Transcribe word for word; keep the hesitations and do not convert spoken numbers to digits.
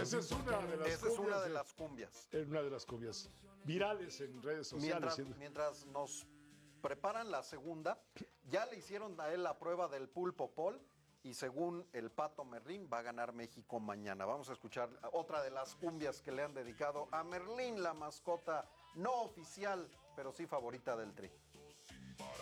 Esa es una de las Esa es una de cumbias, las cumbias. Es una de las cumbias virales en redes sociales. Mientras, mientras nos preparan la segunda, ya le hicieron a él la prueba del pulpo Paul y según el Pato Merlín va a ganar México mañana. Vamos a escuchar otra de las cumbias que le han dedicado a Merlín, la mascota no oficial, pero sí favorita del Tri.